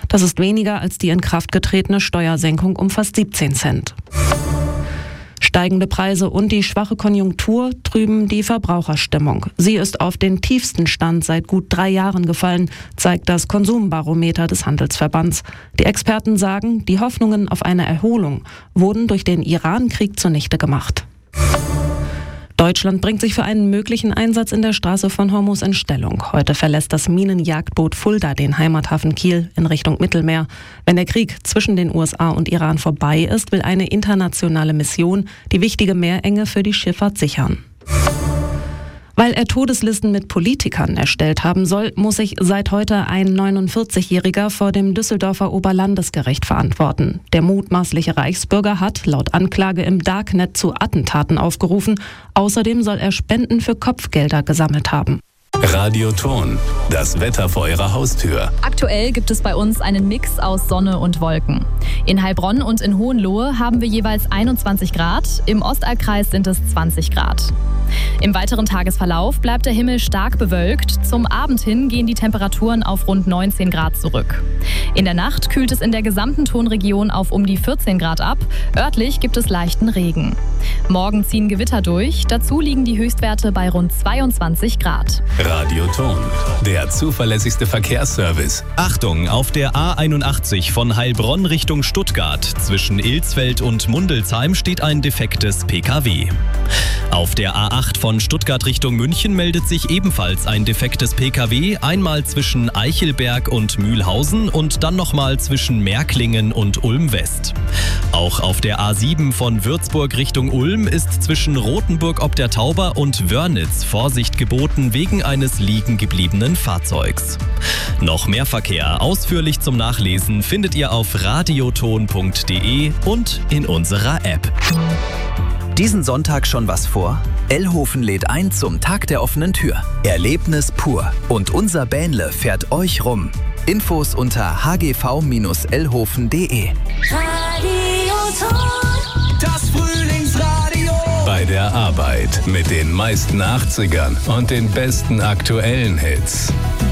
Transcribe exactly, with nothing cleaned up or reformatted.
Das ist weniger als die in Kraft getretene Steuersenkung um fast siebzehn Cent. Steigende Preise und die schwache Konjunktur trüben die Verbraucherstimmung. Sie ist auf den tiefsten Stand seit gut drei Jahren gefallen, zeigt das Konsumbarometer des Handelsverbands. Die Experten sagen, die Hoffnungen auf eine Erholung wurden durch den Iran-Krieg zunichte gemacht. Deutschland bringt sich für einen möglichen Einsatz in der Straße von Hormuz in Stellung. Heute verlässt das Minenjagdboot Fulda den Heimathafen Kiel in Richtung Mittelmeer. Wenn der Krieg zwischen den U S A und Iran vorbei ist, will eine internationale Mission die wichtige Meerenge für die Schifffahrt sichern. Weil er Todeslisten mit Politikern erstellt haben soll, muss sich seit heute ein neunundvierzigjähriger vor dem Düsseldorfer Oberlandesgericht verantworten. Der mutmaßliche Reichsbürger hat laut Anklage im Darknet zu Attentaten aufgerufen. Außerdem soll er Spenden für Kopfgelder gesammelt haben. Radioton, das Wetter vor Ihrer Haustür. Aktuell gibt es bei uns einen Mix aus Sonne und Wolken. In Heilbronn und in Hohenlohe haben wir jeweils einundzwanzig Grad, im Ostalbkreis sind es zwanzig Grad. Im weiteren Tagesverlauf bleibt der Himmel stark bewölkt. Zum Abend hin gehen die Temperaturen auf rund neunzehn Grad zurück. In der Nacht kühlt es in der gesamten Tonregion auf um die vierzehn Grad ab. Örtlich gibt es leichten Regen. Morgen ziehen Gewitter durch. Dazu liegen die Höchstwerte bei rund zweiundzwanzig Grad. Radioton, der zuverlässigste Verkehrsservice. Achtung, auf der A einundachtzig von Heilbronn Richtung Stuttgart zwischen Ilsfeld und Mundelsheim steht ein defektes P K W. Auf der A acht von Stuttgart Richtung München meldet sich ebenfalls ein defektes P K W, einmal zwischen Eichelberg und Mühlhausen und dann nochmal zwischen Märklingen und Ulm West. Auch auf der A sieben von Würzburg Richtung Ulm ist zwischen Rothenburg ob der Tauber und Wörnitz Vorsicht geboten wegen eines liegen gebliebenen Fahrzeugs. Noch mehr Verkehr ausführlich zum Nachlesen findet ihr auf radioton punkt de und in unserer App. Diesen Sonntag schon was vor? Ellhofen lädt ein zum Tag der offenen Tür. Erlebnis pur. Und unser Bähnle fährt euch rum. Infos unter h g v Bindestrich ellhofen punkt de. Das Frühlingsradio. Bei der Arbeit mit den meisten achtzigern und den besten aktuellen Hits.